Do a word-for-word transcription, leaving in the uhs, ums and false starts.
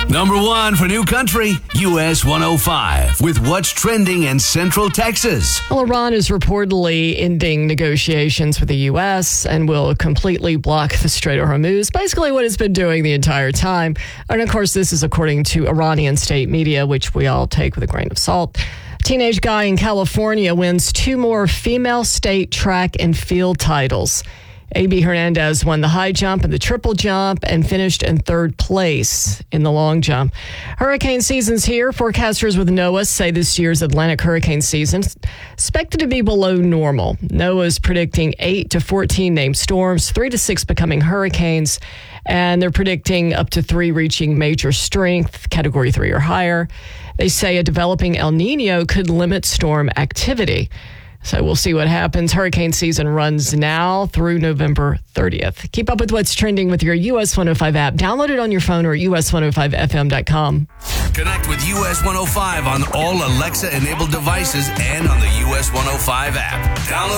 Number one for New Country, U S one oh five, with what's trending in Central Texas. Well, Iran is reportedly ending negotiations with the U S and will completely block the Strait of Hormuz, basically what it's been doing the entire time. And of course, this is according to Iranian state media, which we all take with a grain of salt. Teenage guy in California wins two more female state track and field titles. A B Hernandez won the high jump and the triple jump and finished in third place in the long jump. Hurricane season's here. Forecasters with NOAA say this year's Atlantic hurricane season is expected to be below normal. NOAA is predicting eight to fourteen named storms, three to six becoming hurricanes, and they're predicting up to three reaching major strength, category three or higher. They say a developing El Nino could limit storm activity. So we'll see what happens. Hurricane season runs now through November thirtieth. Keep up with what's trending with your U S one oh five app. Download it on your phone or at U S one oh five F M dot com. Connect with U S one oh five on all Alexa-enabled devices and on the U S one oh five app. Download